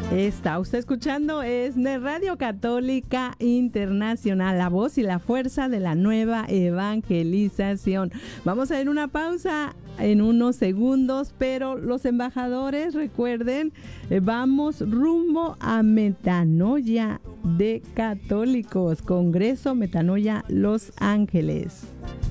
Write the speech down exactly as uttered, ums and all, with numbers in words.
Está usted escuchando es de Radio Católica Internacional, la voz y la fuerza de la nueva evangelización. Vamos a ir una pausa en unos segundos, pero los embajadores, recuerden, eh, vamos rumbo a Metanoia de Católicos, Congreso Metanoia Los Ángeles.